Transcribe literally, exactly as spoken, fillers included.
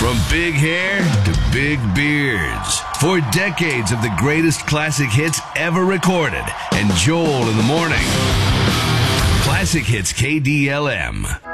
From big hair to big beards. Four decades of the greatest classic hits ever recorded. And Joel in the morning. Classic Hits K D L M.